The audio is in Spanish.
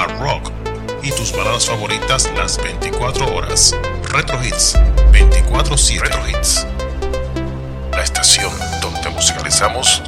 hard rock y tus baladas favoritas las 24 horas. Retro Hits 24/7. Retro Hits, la estación donde musicalizamos